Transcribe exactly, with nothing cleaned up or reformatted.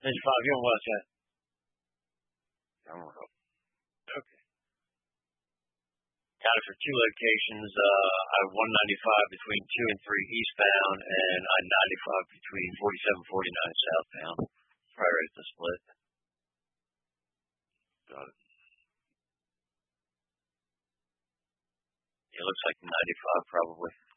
ninety-five, you don't watch that. I don't know. Okay. Got it for two locations. Uh, I have one ninety-five between two and three eastbound, and I ninety-five between forty-seven forty-nine southbound. Prior to the split. Got it. It looks like ninety-five probably.